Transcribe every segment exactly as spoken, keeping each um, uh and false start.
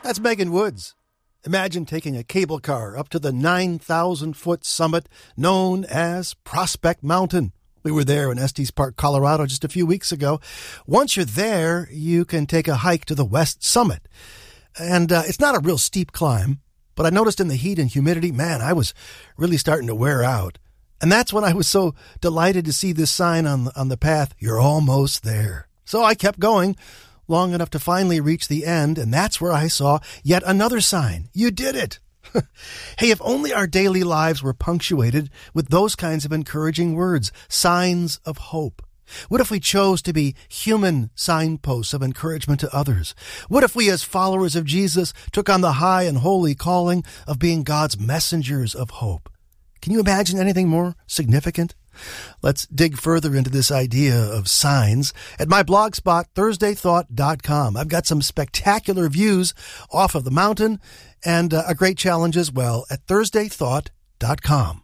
That's Megan Woods. Imagine taking a cable car up to the nine thousand foot summit known as Prospect Mountain. We were there in Estes Park, Colorado just a few weeks ago. Once you're there, you can take a hike to the West Summit. And uh, it's not a real steep climb, but I noticed in the heat and humidity, man, I was really starting to wear out. And that's when I was so delighted to see this sign on, on the path, "You're almost there." So I kept going long enough to finally reach the end, and that's where I saw yet another sign. You did it! Hey, if only our daily lives were punctuated with those kinds of encouraging words, signs of hope. What if we chose to be human signposts of encouragement to others? What if we as followers of Jesus took on the high and holy calling of being God's messengers of hope? Can you imagine anything more significant? Let's dig further into this idea of signs at my blog spot, thursday thought dot com. I've got some spectacular views off of the mountain and uh, a great challenge as well at thursday thought dot com.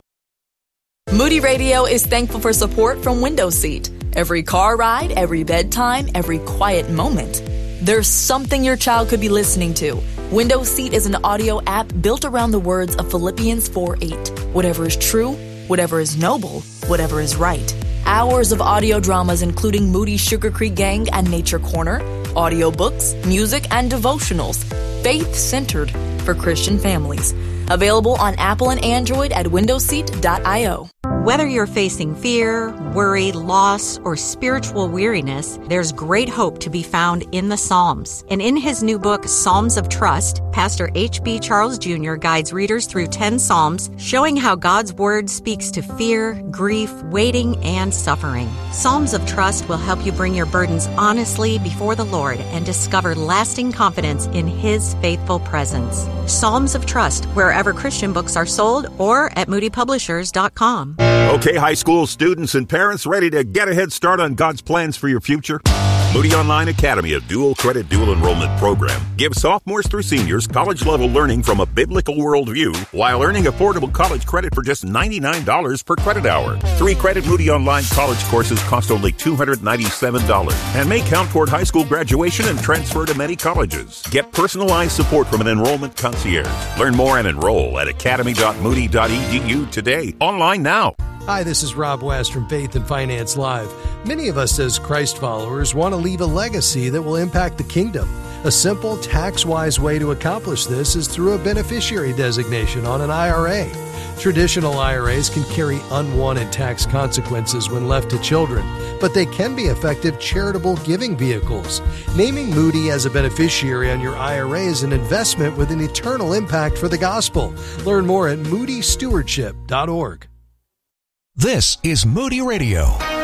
Moody Radio is thankful for support from Window Seat. Every car ride, every bedtime, every quiet moment. There's something your child could be listening to. Window Seat is an audio app built around the words of Philippians four eight. Whatever is true, whatever is noble, whatever is right. Hours of audio dramas including Moody Sugar Creek Gang and Nature Corner, audiobooks, music, and devotionals. Faith-centered for Christian families. Available on Apple and Android at window seat dot io. Whether you're facing fear, worry, loss, or spiritual weariness, there's great hope to be found in the Psalms. And in his new book, Psalms of Trust, Pastor H B Charles Junior guides readers through ten Psalms, showing how God's Word speaks to fear, grief, waiting, and suffering. Psalms of Trust will help you bring your burdens honestly before the Lord and discover lasting confidence in His faithful presence. Psalms of Trust, wherever Christian books are sold, or at moody publishers dot com. Okay, high school students and parents ready to get a head start on God's plans for your future? Moody Online Academy, a dual credit, dual enrollment program, gives sophomores through seniors college-level learning from a biblical worldview while earning affordable college credit for just ninety-nine dollars per credit hour. Three-credit Moody Online college courses cost only two hundred ninety-seven dollars and may count toward high school graduation and transfer to many colleges. Get personalized support from an enrollment concierge. Learn more and enroll at academy dot moody dot e d u today. Online now. Hi, this is Rob West from Faith and Finance Live. Many of us as Christ followers want to leave a legacy that will impact the kingdom. A simple, tax-wise way to accomplish this is through a beneficiary designation on an I R A. Traditional I R As can carry unwanted tax consequences when left to children, but they can be effective charitable giving vehicles. Naming Moody as a beneficiary on your I R A is an investment with an eternal impact for the gospel. Learn more at moody stewardship dot org. This is Moody Radio.